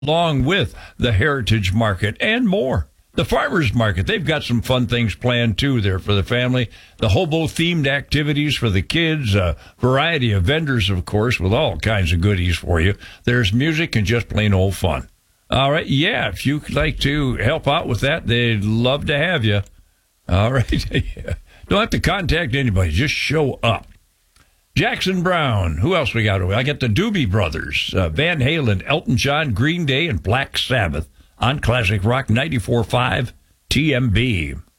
along with the Heritage Market and more. The Farmers Market, they've got some fun things planned, too, there for the family. The hobo-themed activities for the kids, a variety of vendors, of course, with all kinds of goodies for you. There's music and just plain old fun. All right, yeah, if you'd like to help out with that, they'd love to have you. All right, yeah. Don't have to contact anybody, just show up. Jackson Browne, who else we got? I got the Doobie Brothers, Van Halen, Elton John, Green Day, and Black Sabbath on Classic Rock 94.5 TMB.